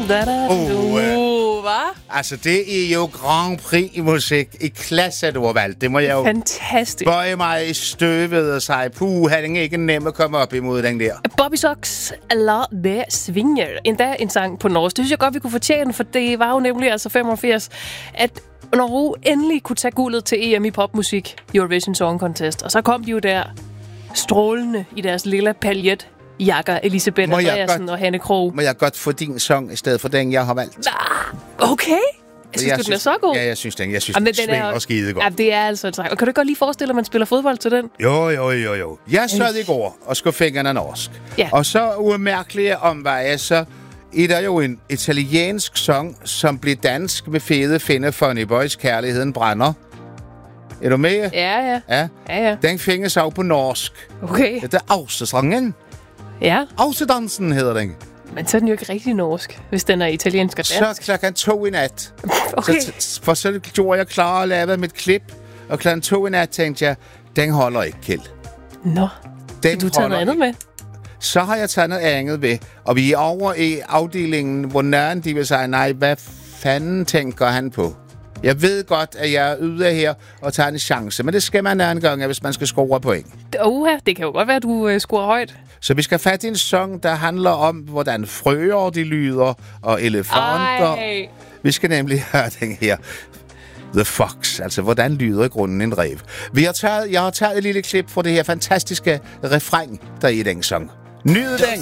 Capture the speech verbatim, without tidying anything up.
Da, da, Uh, øh. uh, hvad? Altså, det er jo Grand Prix i musik. I klasse, du har valgt. Det må jeg jo Fantastisk. bøje mig i støvet og sige, puh, havde den ikke nemme at komme op imod den der. Bobby Socks, La det svinger. Endda en sang på norsk. Det synes jeg godt, vi kunne fortjene, for det var jo nemlig altså femogfirs, at Norge endelig kunne tage guldet til E M i popmusik, Eurovision Song Contest. Og så kom de jo der strålende i deres lille paljet. Jakker, Elisabeth Må jeg Andreasen godt- og Hanne Krog. Må jeg godt få din sang i stedet for den, jeg har valgt? Ah, okay. Synes jeg du, den er så god? Ja, jeg synes, den, jeg synes, Jamen, den, den svinger er- og skide godt. Ja, det er altså en sang. Og kan du godt lige forestille dig, at man spiller fodbold til den? Jo, jo, jo, jo. Jeg sad i går og skulle fingrene norsk. Ja. Og så umærkelige omveje, så er der jo en italiensk sang, som blev dansk med fede finde Funny Boys, Kærligheden brænder. Er du med? Ja, ja. Ja. Ja, ja. Den findes af på norsk. Okay. Det er Ausesangen. Ja, Ausedansen hedder den. men så er den jo ikke rigtig norsk, hvis den er italiensk og dansk. Så klokken to i nat. Okay. Så, t- for så gjorde jeg klar og lavede mit klip. Og klokken to i nat tænkte jeg, den holder ikke, Kjeld. Nå, Den du tager holder noget andet ikke. med. Så har jeg taget noget andet ved. Og vi er over i afdelingen, hvor nøren de vil sige, nej, hvad fanden tænker han på? Jeg ved godt, at jeg er ude her og tager en chance, men det skal man en gang, hvis man skal score point. Uha, det kan jo godt være, at du øh, scorer højt. Så vi skal fatte en sang, der handler om, hvordan frøer de lyder, og elefanter. Ej. Vi skal nemlig høre den her. The Fox, altså hvordan lyder i grunden en rev. Vi har taget, jeg har taget et lille klip fra det her fantastiske refræng, der er i den sang. Nyd den!